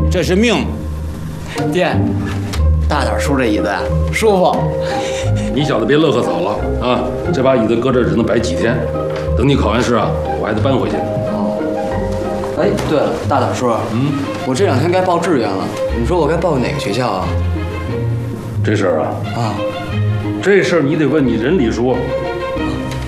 这是命。 爹，大胆叔这椅子呀，舒服。 你小子别乐呵早了啊！这把椅子搁这儿只能摆几天，等你考完试啊，我还得搬回去。 哎，对了，大胆叔，我这2天该报志愿了，你说我该报哪个学校啊？ 这事儿啊， 啊， 这事儿你得问你人理叔。